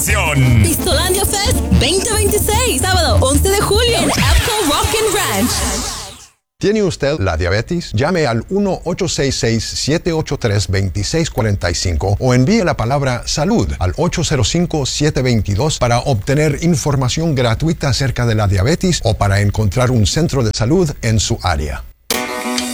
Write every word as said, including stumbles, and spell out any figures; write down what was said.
Pistolandia Fest veinte veintiséis, sábado once de julio en Apple Rock and Ranch. ¿Tiene usted la diabetes? Llame al uno ocho seis seis, siete ocho tres, dos seis cuatro cinco o envíe la palabra salud al ocho cero cinco, siete dos dos para obtener información gratuita acerca de la diabetes o para encontrar un centro de salud en su área.